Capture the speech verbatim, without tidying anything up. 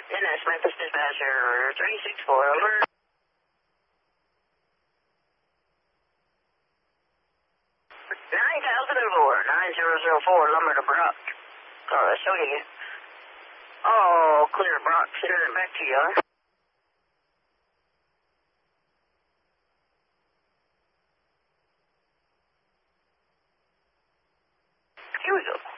N S Memphis Dispatcher three six four, over. nine thousand four, nine zero zero four, Lumber to Brock. Oh, so you. Oh, clear Brock, send it back to you, huh? Here we go.